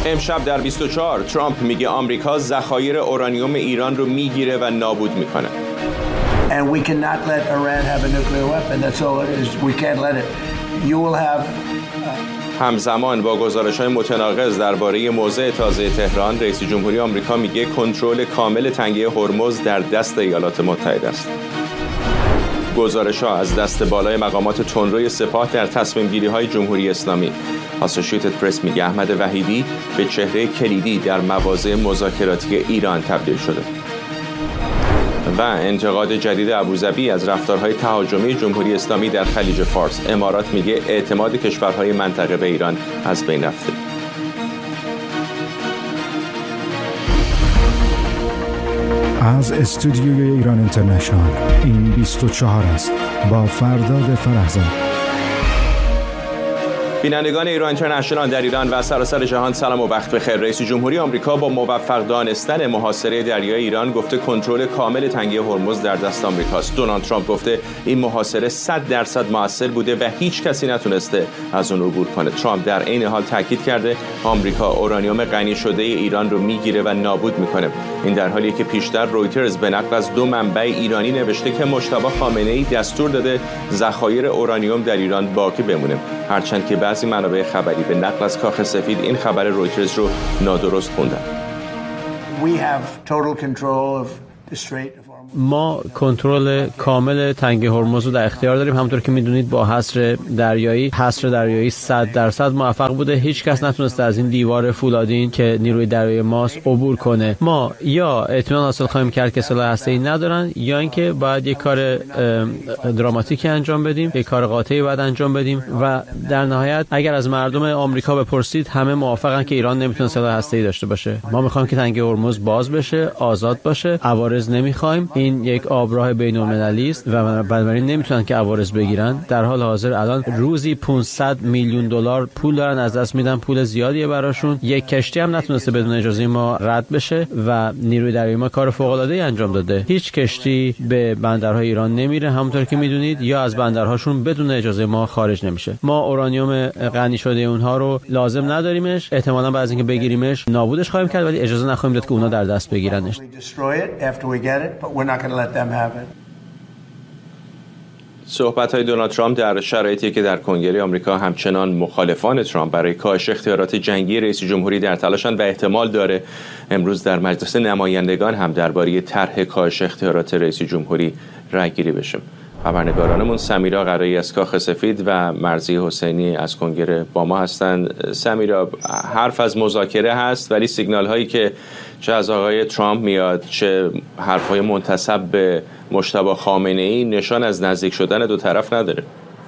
امشب در 24 ترامپ میگه آمریکا ذخایر اورانیوم ایران رو میگیره و نابود میکنه. And we cannot let Iran have a nuclear weapon. That's all it is. We can't let it. You will have همزمان با گزارش‌های متناقض درباره موضع تازه تهران، رئیس جمهوری آمریکا میگه کنترل کامل تنگه هرمز در دست ایالات متحده است. گزارش‌ها از دست بالای مقامات تندروی سپاه در تصمیم‌گیری‌های جمهوری اسلامی. آسوشییتد پرس میگه احمد وحیدی به چهره کلیدی در مواضع مذاکراتی ایران تبدیل شده. و انتقاد جدید ابوظبی از رفتارهای تهاجمی جمهوری اسلامی در خلیج فارس. امارات میگه اعتماد کشورهای منطقه به ایران از بین رفته. از استودیوی ایران اینترنشنال این 24 است با فرداد فرهزاد. بینندگان ایران اینترنشنال در ایران و سراسر جهان سلام و وقت بخیر. رئیس جمهوری آمریکا با موفق دانستن محاصره دریای ایران گفته کنترل کامل تنگه هرمز در دست آمریکاست. دونالد ترامپ گفته این محاصره 100% موثر بوده و هیچ کسی نتونسته از اون عبور کنه. ترامپ در عین حال تاکید کرده آمریکا اورانیوم غنی شده ایران رو میگیره و نابود میکنه. این در حالیه که پیشتر رویترز به نقل از 2 منبع ایرانی نوشته که مجتبی خامنه‌ای دستور داده ذخایر اورانیوم در ایران باقی بمونه، هرچند که بعضی منابع خبری به نقل از کاخ سفید این خبر رویترز رو نادرست خوندن. ما کنترل کامل تنگه هرمز رو در اختیار داریم. همونطور که میدونید با حصر دریایی 100% موفق بوده. هیچ کس نتونسته از این دیوار فولادین که نیروی دریایی ماست عبور کنه. ما یا اطمینان حاصل خواهیم کرد که سلاح هسته‌ای ندارن، یا اینکه باید یک کار دراماتیکی انجام بدیم، یک کار قاطعی باید انجام بدیم و در نهایت اگر از مردم آمریکا بپرسید همه موافقن که ایران نمیتونه سلاح هسته‌ای داشته باشه. ما میخوایم که تنگه هرمز باز بشه، آزاد باشه. عوارض نمیخوایم. این یک آبراه بین‌المللی است و بنابراین نمیتونن که عوارض بگیرن. در حال حاضر الان روزی 500 میلیون دلار پول دارن از دست میدن، پول زیادیه براشون. یک کشتی هم نتونسته بدون اجازه ما رد بشه و نیروی دریایی ما کار فوق‌العاده‌ای انجام داده. هیچ کشتی به بندرهای ایران نمیره، همونطور که میدونید، یا از بندرهاشون بدون اجازه ما خارج نمیشه. ما اورانیوم غنی شده اونها رو لازم نداریمش. احتمالاً بعد از اینکه بگیریمش نابودش خواهیم کرد، ولی اجازه نخواهیم داد که اونا در دست بگیرنش. صحبت‌های دونالد ترامپ در شرایطی که در کنگره آمریکا همچنان مخالفان ترامپ برای کاهش اختیارات جنگی رئیس جمهوری در تلاشند و احتمال داره امروز در مجلس نمایندگان هم درباره طرح کاهش اختیارات رئیس جمهوری رأی‌گیری بشه. خبرنگارانمون سمیرا قرایی از کاخ سفید و مرضیه حسینی از کنگره با ما هستند. سمیرا، حرف از مذاکره هست ولی سیگنال هایی که چه از آقای ترامپ میاد چه حرفهای منتسب به مجتبی خامنه‌ای نشان از نزدیک شدن دو طرف نداره.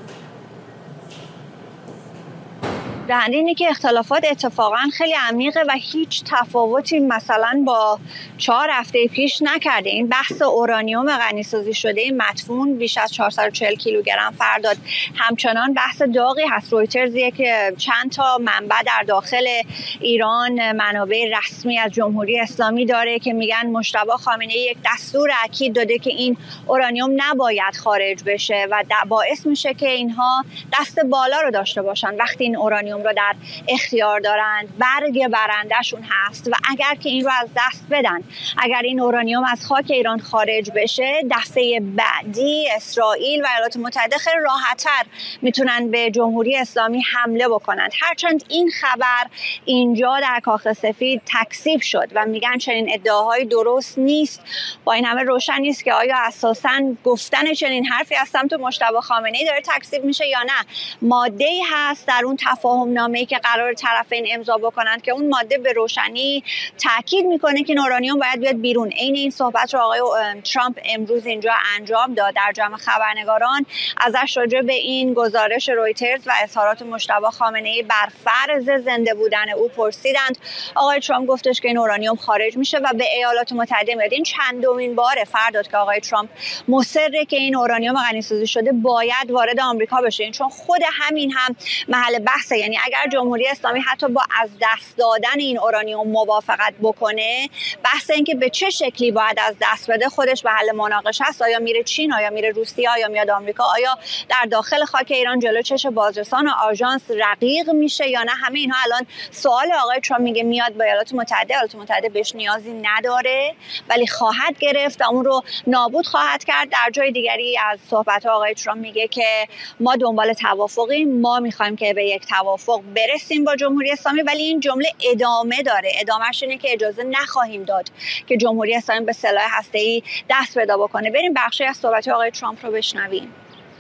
در اینه که اختلافات اتفاقا خیلی عمیقه و هیچ تفاوتی مثلا با 4 هفته پیش نکرده. این بحث اورانیوم غنی‌سازی شده مدفون بیش از 440 کیلوگرم فرداد همچنان بحث داغی هست. رویترزیه که چند تا منبع در داخل ایران، منابع رسمی از جمهوری اسلامی داره که میگن مجتبی خامنه‌ای یک دستور اکید داده که این اورانیوم نباید خارج بشه و باعث میشه که اینها دست بالا رو داشته باشن وقتی این اورانیوم رو در اختیار دارند. برگ برندشون هست و اگر که این رو از دست بدن، اگر این اورانیوم از خاک ایران خارج بشه، دسته بعدی اسرائیل و ایالات متحده خیلی راحت‌تر میتونن به جمهوری اسلامی حمله بکنند. هرچند این خبر اینجا در کاخ سفید تکذیب شد و میگن چنین ادعاهایی درست نیست. با این همه روشن نیست که آیا اساساً گفتن چنین حرفی از سمت مجتبی خامنه‌ای داره تکذیب میشه یا نه. ماده‌ای هست در اون تفاهم نامه‌ای که قرار طرفین امضا بکنند که اون ماده به روشنی تاکید میکنه که اورانیوم باید بیاد بیرون. این صحبت رو آقای ترامپ امروز اینجا انجام داد در جمع خبرنگاران. ازش راجع به این گزارش رویترز و اظهارات مجتبی خامنه‌ای بر فرض زنده بودن او پرسیدند. آقای ترامپ گفتش که این اورانیوم خارج میشه و به ایالات متحده میاد. این چندمین باره فرداد که آقای ترامپ مصره که این اورانیوم غنی‌سازی شده باید وارد آمریکا بشه. چون خود همین هم محل بحثه، یعنی یعنی اگر جمهوری اسلامی حتی با از دست دادن این اورانیوم موافقت بکنه، بحث این که به چه شکلی باید از دست بده خودش محل مناقشه است. آیا میره چین، آیا میره روسیه، آیا میاد آمریکا، آیا در داخل خاک ایران جلو چش بازرسان و آژانس رقیق میشه یا نه؟ همه اینها الان سوال آقای ترامپ میگه میاد با ایالات متحده بهش نیازی نداره ولی خواهد گرفت و اون رو نابود خواهد کرد. در جای دیگری از صحبت آقای ترامپ میگه که ما دنبال توافقیم، ما میخوایم که به یک توافق برسیم با جمهوری اسلامی، ولی این جمله ادامه داره. ادامهش اینه که اجازه نخواهیم داد که جمهوری اسلامی به سلاح هسته‌ای دست پیدا بکنه. بریم بخشی از صحبت آقای ترامپ رو بشنویم.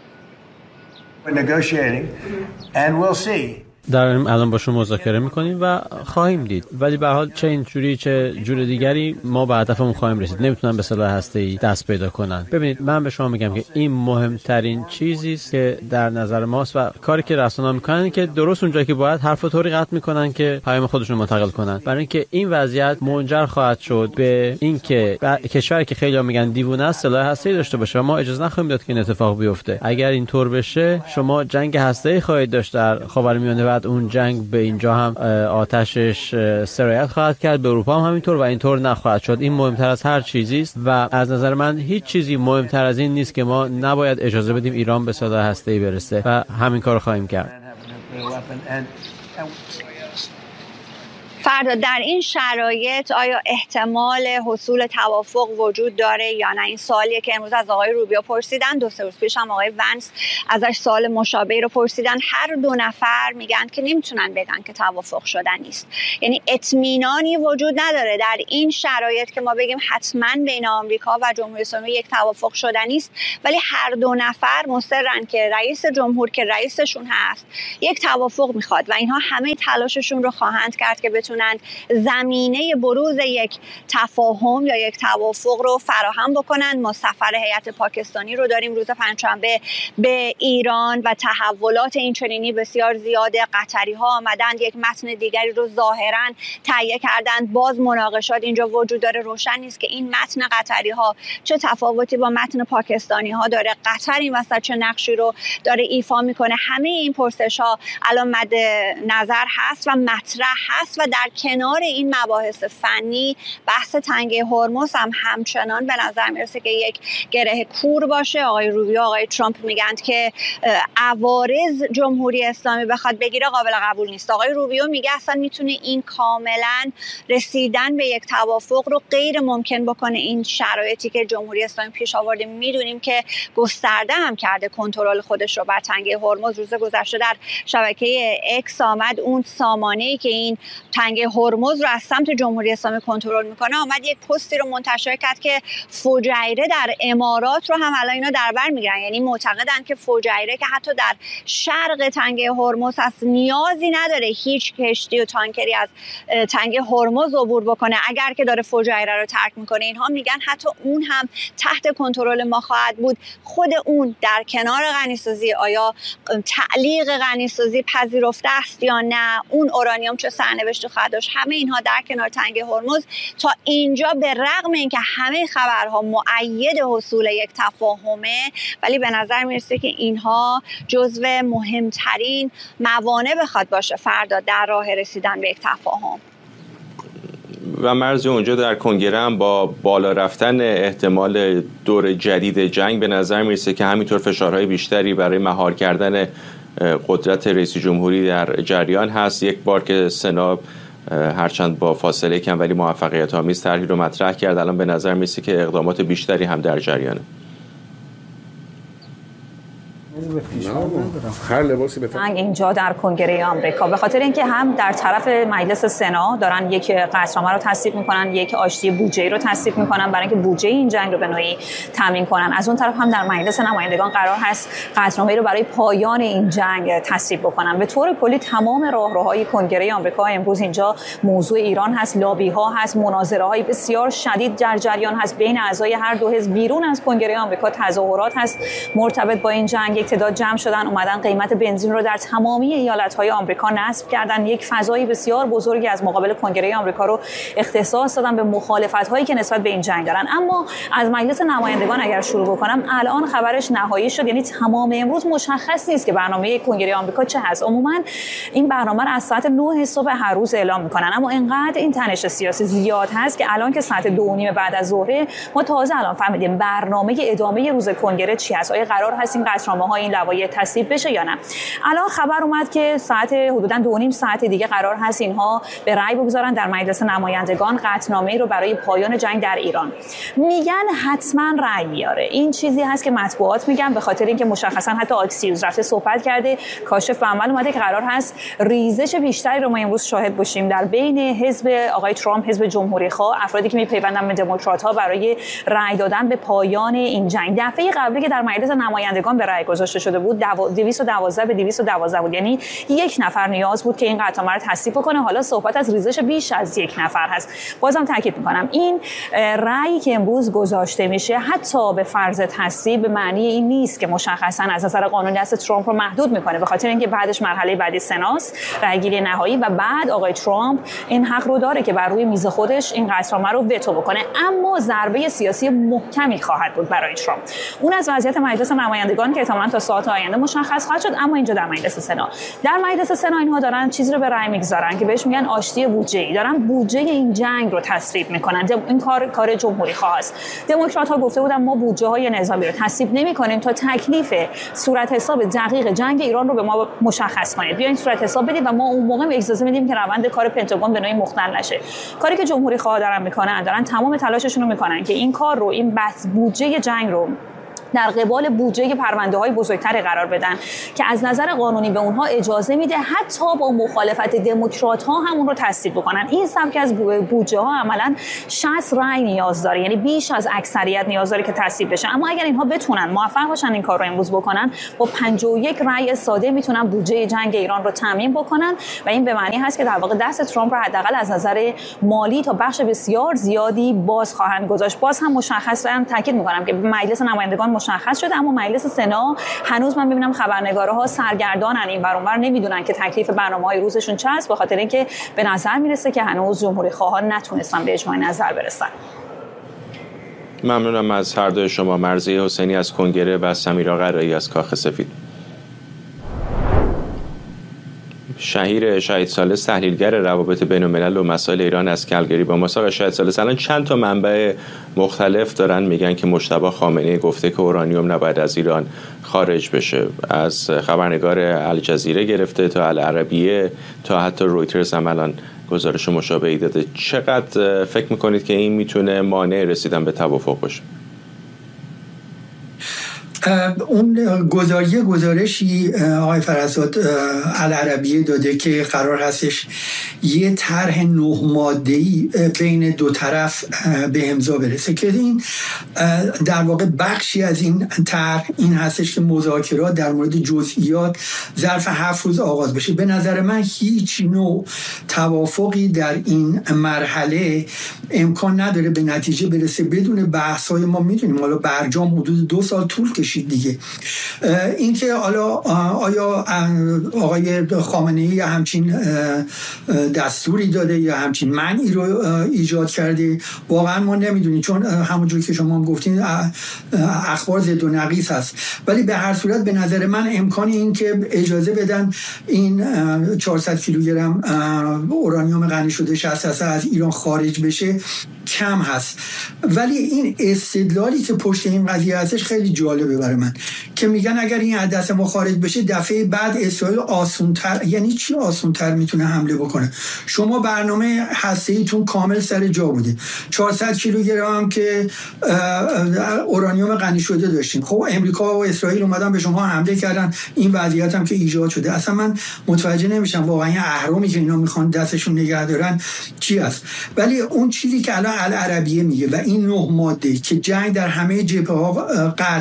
داریم الان باشون مذاکره میکنیم و خواهیم دید، ولی به هر حال چه اینجوری چه جور دیگری ما به هدفمون خواهیم رسید. نمیتونن به سلاح هسته‌ای دست پیدا کنن. ببینید من به شما میگم که این مهمترین چیزی است که در نظر ماست و کاری که رسانه‌ها میکنن که درست اونجایی که باید حرفو طوری قطع میکنن که پیام خودشون منتقل کنن، برای اینکه این وضعیت منجر خواهد شد به اینکه کشوری که خیلی‌ها میگن دیوونه است سلاح هسته‌ای داشته باشه و ما اجازه نخواهیم داد که این اتفاق بیفته. اگر اینطور بشه شما جنگ هسته‌ای خواهید داشت در خاورمیانه، اون جنگ به اینجا هم آتشش سرایت خواهد کرد، به اروپا هم همینطور و اینطور نخواهد شد. این مهمتر از هر چیزی است و از نظر من هیچ چیزی مهمتر از این نیست که ما نباید اجازه بدیم ایران به سلاح هسته‌ای برسه و همین کارو خواهیم کرد. فردا در این شرایط آیا احتمال حصول توافق وجود داره یا نه؟ این سوالیه که امروز از آقای روبیو پرسیدن. 2 روز پیش هم آقای ونس ازش سوال مشابهی رو پرسیدن. هر دو نفر میگن که نمیتونن بگن که توافق شدن نیست. یعنی اطمینانی وجود نداره در این شرایط که ما بگیم حتما بین آمریکا و جمهوری اسلامی یک توافق شدنی است، ولی هر دو نفر مصرن که رئیس جمهور که رئیسشون هست یک توافق میخواد و اینها همه تلاششون رو خواهند کرد که بتونن زمینه بروز یک تفاهم یا یک توافق رو فراهم بکنن. ما سفر هیئت پاکستانی رو داریم روز پنجشنبه به ایران و تحولات این چنینی بسیار زیاده. قطری ها آمدند یک متن دیگری رو ظاهرا تهیه کردند، باز مناقشات اینجا وجود داره. روشن نیست که این متن قطری ها چه تفاوتی با متن پاکستانی ها داره، قطر این وسط چه نقشی رو داره ایفا میکنه. همه این پرسش ها الان مد نظر هست و مطرح هست و در کنار این مباحث فنی بحث تنگه هرمز هم همچنان به نظر میرسه که یک گره کور باشه. آقای روبیو، آقای ترامپ میگند که عوارض جمهوری اسلامی بخواد بگیره قابل قبول نیست. آقای روبیو میگه اصلا میتونه این کاملا رسیدن به یک توافق رو غیر ممکن بکنه. این شرایطی که جمهوری اسلامی پیش آورده میدونیم که گسترده هم کرده کنترل خودش رو بر تنگه هرمز. روز گذشته در شبکه اکس آمد اون سامانه‌ای که این تنگه هرمز رو از سمت جمهوری اسلامی کنترل میکنه آمد یک پستی رو منتشر کرد که فجیره در امارات رو هم الان اینا در بر میگیرن. یعنی معتقدن که فجیره که حتی در شرق تنگه هرمز هست نیازی نداره هیچ کشتی و تانکری از تنگه هرمز عبور بکنه. اگر که داره فجیره رو ترک میکنه، اینها میگن حتی اون هم تحت کنترل ما خواهد بود. خود اون در کنار غنیسازی، آیا تعلیق غنیسازی پذیرفته است یا نه، اون اورانیوم چه سرنوشتی خواهد داشت، همه اینها در کنار تنگه هرمز تا اینجا به رغم اینکه همه خبرها مؤید حصول یک تفاهمه، ولی به نظر میرسه که اینها جزو مهمترین موانع بخواد باشه فردا در راه رسیدن به یک تفاهم. و مرز اونجا در کنگره هم با بالا رفتن احتمال دور جدید جنگ به نظر میرسه که همینطور فشارهای بیشتری برای مهار کردن قدرت رئیس جمهوری در جریان هست. یک بار که سنا هرچند با فاصله کم ولی موفقیت آمیز طرحی رو مطرح کرد، الان به نظر میرسه که اقدامات بیشتری هم در جریانه. هر لباسی به اینجا در کنگره آمریکا به خاطر اینکه هم در طرف مجلس سنا دارن یک قطعنامه رو تصویب میکنن، یک آشتی بودجه رو تصویب میکنن برای اینکه بودجه این جنگ رو به نوعی تامین کنن. از اون طرف هم در مجلس نمایندگان قرار هست قطعنامه رو برای پایان این جنگ تصویب بکنن. به طور کلی تمام راهروهای کنگره آمریکا امروز اینجا موضوع ایران هست، لابی ها هست، مناظره های بسیار شدید در جریان هست بین اعضای هر دو حزب. بیرون از کنگره آمریکا تظاهرات هست مرتبط با این جنگ. تعداد جمع شدن، اومدن قیمت بنزین رو در تمامی ایالت‌های آمریکا نصب کردن، یک فضای بسیار بزرگی از مقابل کنگره آمریکا رو اختصاص دادن به مخالفت‌هایی که نسبت به این جنگ دارن. اما از مجلس نمایندگان اگر شروع بکنم، الان خبرش نهایی شد، یعنی تمام امروز مشخص نیست که برنامه کنگره آمریکا چه هست. عموما این برنامه رو از ساعت 9 صبح هر روز اعلام میکنن، اما اینقدر این تنش سیاسی زیاد هست که الان که ساعت 2:30 بعد از ظهر ما تازه الان فهمیدیم برنامه ادامه روز کنگره چی هست. آیا قرار هست این قطعنامه‌ها، این لوایح تصویب بشه یا نه؟ الان خبر اومد که ساعت حدوداً 2.5 ساعت دیگه قرار هست اینها به رأی بگذارن در مجلس نمایندگان قطعنامه‌ای رو برای پایان جنگ در ایران. میگن حتما رأی میاره. این چیزی هست که مطبوعات میگن، به خاطر اینکه مشخصا حتی آکسیوز رفته صحبت کرده، کاشف به عمل اومده که قرار هست ریزش بیشتری رو ما امروز شاهد باشیم در بین حزب آقای ترامپ، حزب جمهوری‌خواه، افرادی که میپیوندن به دموکرات‌ها برای رأی دادن به پایان این جنگ. دفعه قبلی که در مجلس نمایندگان به رأی گذاشته شده بود 212 به 212 بود، یعنی یک نفر نیاز بود که این قطعنامه رو تصویب کنه. حالا صحبت از ریزش بیش از یک نفر هست. بازم تاکید می‌کنم این رأیی که امروز گذاشته میشه حتی به فرض تصویب به معنی این نیست که مشخصا از نظر قانونی دست ترامپ رو محدود میکنه، به خاطر اینکه بعدش مرحله بعدی سناست، رأیگیری نهایی، و بعد آقای ترامپ این حق رو داره که بر روی میز خودش این قطعنامه رو وتو بکنه. اما ضربه سیاسی محکمی خواهد بود برای ترامپ. اون از وضعیت مجلس نمایندگان که احتمالاً تا ساعات آینده مشخص خواهد شد. اما اینجا در مجلس سنا، در مجلس سنا اینها دارن چیزی رو به رأی میگذارن که بهش میگن آشتی بودجه‌ای، دارن بودجه این جنگ رو تصویب میکنن. این کار جمهوری خواه است. دموکرات‌ها گفته بودن ما بودجه‌های نظامی رو تصویب نمی‌کنیم تا تکلیف صورت حساب دقیق جنگ ایران رو به ما مشخص کنید. بیاین صورت حساب بدید و ما اون موقع اجازه میدیم که روند کار پنتاگون به نوعی مختل نشه. کاری که جمهوری خواه دارن میکنن، دارن تمام تلاششون رو میکنن که این کار رو، این بحث بودجه جنگ رو در قبال بودجه پرونده‌های بزرگتری قرار بدن که از نظر قانونی به اونها اجازه میده حتی با مخالفت دموکرات‌ها هم اون رو تصویب بکنن. این سبک از بودجه‌ها عملاً 60 رأی نیاز داره، یعنی بیش از اکثریت نیاز داره که تصویب بشه. اما اگر اینها بتونن موفق باشن این کار رو امروز بکنن، با 51 رأی ساده میتونن بودجه جنگ ایران رو تامین بکنن و این به معنی هست که در واقع دست ترامپ رو حداقل از نظر مالی تا بخش بسیار زیادی باز خواهند گذاشت. باز هم مشخصاً تاکید می‌کنم که مجلس نمایندگان مشخص شده، اما مجلس سنا هنوز من می‌بینم خبرنگارها سرگردانن، این ور اون ور نمیدونن که تکلیف برنامه‌های روزشون چه است، به خاطر اینکه به نظر میرسه که هنوز جمهوری خواهان نتونستن به اجماع نظر برسن. ممنونم از هر دوی شما، مرضیه حسینی از کنگره و سمیرا قرایی از کاخ سفید. شهیر شهید ثالث، تحلیلگر روابط بین الملل و مسائل ایران از کلگری با ما. آقای شهید ثالث، الان چند تا منبع مختلف دارن میگن که مجتبی خامنه‌ای گفته که اورانیوم نباید از ایران خارج بشه، از خبرنگار الجزیره گرفته تا العربیه تا حتی رویترز هم الان گزارش مشابهی داده. چقدر فکر میکنید که این میتونه مانع رسیدن به توافق باشه؟ اون گزارشی آقای فرزاد العربیه داده که قرار هستش یه طرح 9 ماده‌ای بین دو طرف به امضا برسه که این در واقع بخشی از این طرح این هستش که مذاکرات در مورد جزئیات ظرف 7 روز آغاز بشه. به نظر من هیچ نوع توافقی در این مرحله امکان نداره به نتیجه برسه بدون بحث‌های ما میدونیم حالا برجام حدود 2 سال طول کشید دیگه. اینکه حالا آیا آقای خامنه‌ای همچین دستوری داده یا همچین منعی رو ایجاد کرده واقعا ما نمیدونیم، چون همونجوری که شما هم گفتین اخبار ضد و نقیض هست. ولی به هر صورت به نظر من امکان این که اجازه بدن این 400 کیلوگرم اورانیوم غنی شده 60 از ایران خارج بشه کم هست. ولی این استدلالی که پشت این قضیه هستش خیلی جالبه برای من که میگن اگر این از دست ما خارج بشه دفعه بعد اسرائیل آسونتر، یعنی چی آسونتر میتونه حمله بکنه؟ شما برنامه هسته‌ایتون کامل سر جا بوده، 400 کیلوگرم که اورانیوم غنی شده داشتیم. خب امریکا و اسرائیل اومدن به شما حمله کردن، این وضعیت هم که ایجاد شده. اصلا من متوجه نمیشم واقعا این اهرامی که اینا میخوان دستشون نگه دارن چی است. ولی اون چیزی که الان العربیه میگه و این 9 ماده که جنگ در همه جبهه‌ها قطع بشه،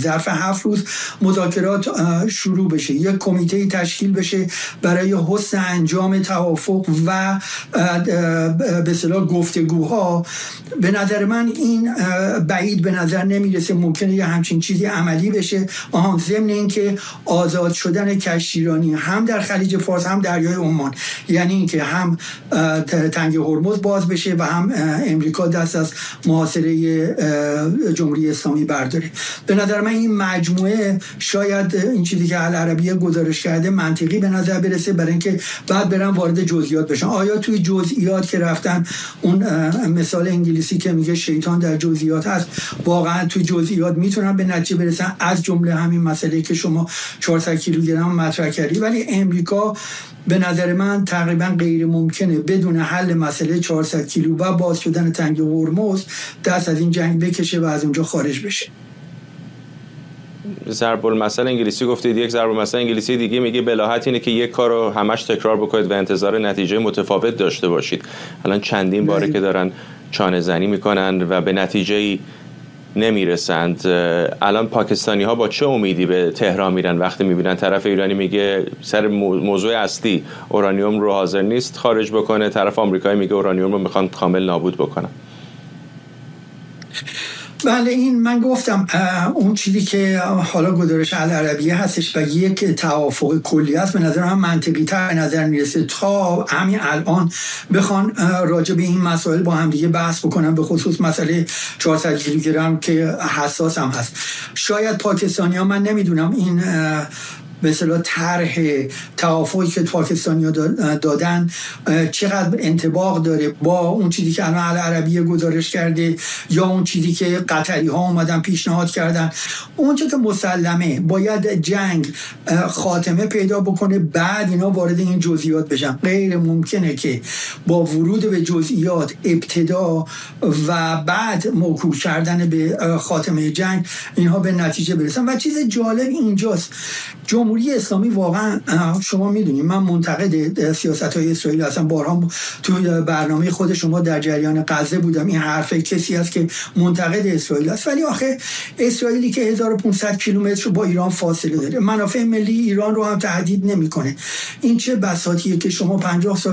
ظرف 7 روز مذاکرات شروع بشه، یک کمیته تشکیل بشه برای حسن انجام توافق و به اصطلاح گفتگوها. به نظر من این بعید به نظر نمیرسه ممکنه یه همچین چیزی عملی بشه. ضمن اینکه آزاد شدن کشتیرانی هم در خلیج فارس هم دریای عمان، یعنی اینکه هم تنگه هرمز باز بشه و هم امریکا دست از محاصره جمهوری اسلامی برداره. به نظر من این مجموعه شاید این چیزی که العربیه گزارش کرده منطقی به نظر برسه، برای اینکه بعد برن وارد جزئیات بشن. آیا توی جزئیات که رفتن اون مثال انگلیسی که میگه شیطان در جزئیات هست، واقعا توی جزئیات میتونن به نتیجه برسن؟ از جمله همین مسئله که شما 400 کیلوگرم مطرح کردی. ولی امریکا به نظر من تقریبا غیر ممکنه بدون حل مسئله 400 کیلو و باز شدن تنگه هرمز دست از این جنگ بکشه و از اونجا خارج بشه. ضرب المثل انگلیسی گفتید، یک ضرب المثل انگلیسی دیگه میگه بلاهت اینه که یک کار رو همش تکرار بکنید و انتظار نتیجه متفاوت داشته باشید. الان چندین باره که دارن چانه زنی میکنن و به نتیجه‌ای نمیرسند. الان پاکستانی ها با چه امیدی به تهران میرن وقتی میبینن طرف ایرانی میگه سر موضوع اصلی اورانیوم رو حاضر نیست خارج بکنه، طرف آمریکایی میگه اورانیوم رو میخوان کامل نابود بکنن؟ بله، این من گفتم اون چیزی که حالا گزارش العربیه هستش و یک توافق کلی است به نظر من منطقی تر به نظر میرسه تا همین الان بخوان راجع به این مسائل با هم دیگه بحث بکنن، به خصوص مسئله 400 کیلوگرم که حساس هم هست. شاید پاکستانی ها، من نمیدونم این به اصطلاح طرح توافقی که پاکستانی‌ها دادن چقدر انطباق داره با اون چیزی که الان العربیه گزارش کرده یا اون چیزی که قطری‌ها اومدن پیشنهاد کردن. اونجا که مسلمه باید جنگ خاتمه پیدا بکنه، بعد اینا وارد این جزئیات بشن. غیر ممکنه که با ورود به جزئیات ابتدا و بعد موکول کردن به خاتمه جنگ اینها به نتیجه برسن. و چیز جالب اینجاست، جمهوری اسلامی واقعا شما میدونید من منتقد سیاست‌های اسرائیل هستم، بارها توی برنامه خود شما در جریان غزه بودم. این حرف کسی است که منتقد اسرائیل است، ولی آخه اسرائیلی که 1500 کیلومتر با ایران فاصله داره، منافع ملی ایران رو هم تهدید نمیکنه. این چه بساطیه که شما 50 سال